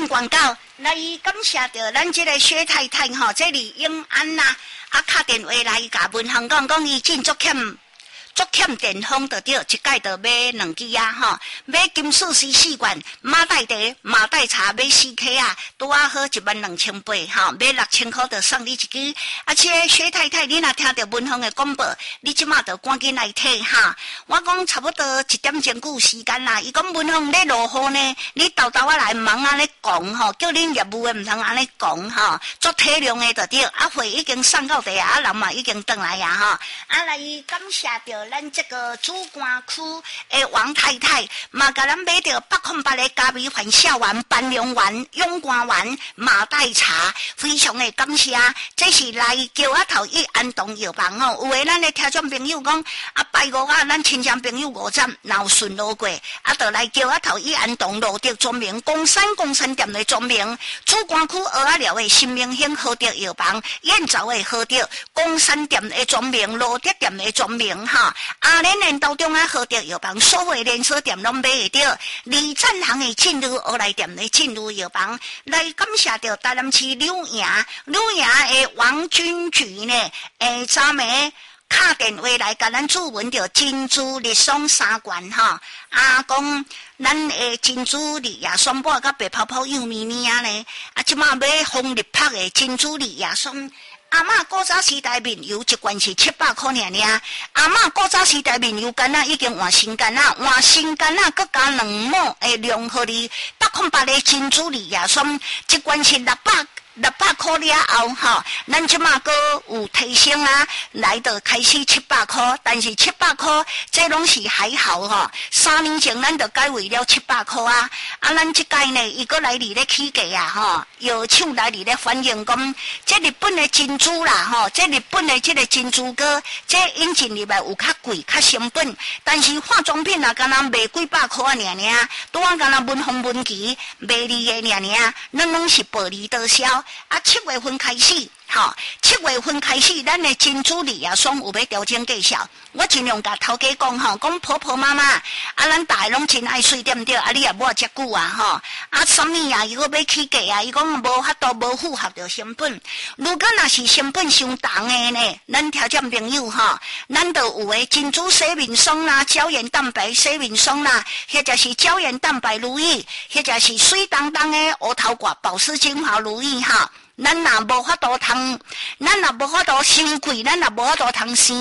段广告，来感谢着咱这个薛太太吼，这里永安呐，打电话来甲文航讲伊真足欠电风就对，一届就买2支啊吼，买金丝丝4罐，马黛茶、马黛茶买4克啊，拄啊好12800吼，买6000块就送你一支。而且薛太太，你若听到文航的广播，你即马就赶紧来睇哈。我讲差不多1点钟久时间啦，伊讲文航咧落雨呢，你豆豆啊来唔通安尼讲吼，叫恁业务的唔通安尼讲吼，做体谅的就对。啊，货已经送到地啊，人嘛已经回来啊吼。啊，来感谢着咱这个主管区的王太太，嘛甲咱买着808的咖啡环笑丸、斑龙丸、永冠丸、马黛茶，非常的感谢。这是来叫啊头一安东药房吼，有诶咱的听众朋友讲啊，拜五啊，咱亲戚朋友5站，然后顺路过，啊，就来叫啊头一安东路德专名公山店的专名，主管区蚵仔寮的新明兴好德药房，燕巢的好德公山店的专名，路德店的专名哈。阿莲连道中啊，好德药房，所有连锁店拢买得到。李赞行的进入蚵来店的进入药房，来感谢着台南市柳营的王君菊呢，昨暝打电话来甲咱主文着珍珠日霜3罐哈，啊讲咱的珍珠日夜霜布甲白泡泡幼咪咪啊呢，啊即马买风力拍的珍珠日夜霜。阿嬷古早时代面油1罐是700块尔尔，阿嬷古早时代面油干啊已经换新干啊，换新干啊，佮加2毛的量互你808的珍珠日夜霜，1罐是600块了后吼，咱即马个有提升啊，来到开始700块，但是700块这拢是还好吼。3年前咱就改为了700块啊，啊，咱即届呢，伊个来咧起价啊吼，药厂来咧反映讲，这日本的珍珠啦吼，这日本的这个珍珠哥，这引进入来有较贵、较成本，但是化妆品啊，敢若卖几百块尔尔，拄啊敢若文风文琪卖你的尔尔，咱拢是薄利多销。啊，7月份开始，吼，7月份开始，咱的珍珠日夜霜有要调整价效。我尽量甲头家讲吼，讲婆婆妈妈，啊，咱大家拢真爱水对不对？啊，你也无遮久啊，吼，啊，什么啊？伊个要起价啊？伊讲无法度无符合着成本。如果若是成本伤重的呢，咱听众朋友吼，咱就有诶珍珠洗面霜啦、胶原蛋白洗面霜啦，或者是胶原蛋白乳液，或者是水当当的乌头挂保湿精华乳液哈。咱若无法度通，咱若无法度伤贵，咱若无法度通生。